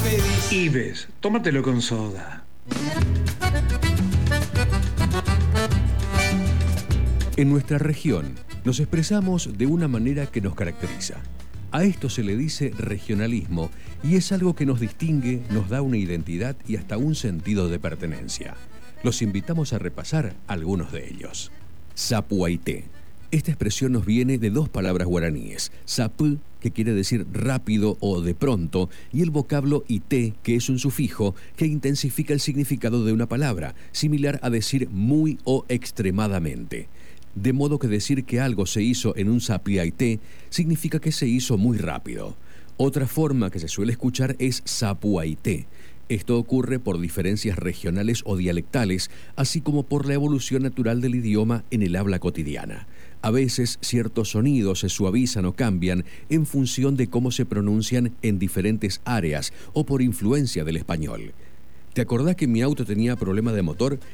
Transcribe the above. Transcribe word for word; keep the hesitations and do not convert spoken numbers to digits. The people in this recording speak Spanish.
pedís. Ives, tómatelo con soda. En nuestra región nos expresamos de una manera que nos caracteriza. A esto se le dice regionalismo y es algo que nos distingue, nos da una identidad y hasta un sentido de pertenencia. Los invitamos a repasar algunos de ellos. Zapuaité. Esta expresión nos viene de dos palabras guaraníes, zapú, que quiere decir rápido o de pronto, y el vocablo ité, que es un sufijo que intensifica el significado de una palabra, similar a decir muy o extremadamente. De modo que decir que algo se hizo en un zapiaité significa que se hizo muy rápido. Otra forma que se suele escuchar es zapuaité. Esto ocurre por diferencias regionales o dialectales, así como por la evolución natural del idioma en el habla cotidiana. A veces ciertos sonidos se suavizan o cambian en función de cómo se pronuncian en diferentes áreas o por influencia del español. ¿Te acordás que mi auto tenía problema de motor